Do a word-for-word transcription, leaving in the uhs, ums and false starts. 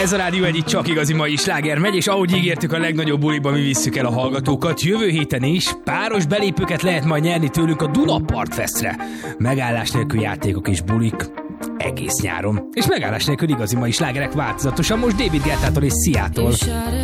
Ez a Rádió egyik csak igazi mai sláger megy, és ahogy ígértük, a legnagyobb buliba mi visszük el a hallgatókat. Jövő héten is páros belépőket lehet majd nyerni tőlünk a Duna Park Festre. Megállás nélkül játékok és bulik egész nyáron. És megállás nélkül igazi mai slágerek változatosan, most David Guettától és Sziától.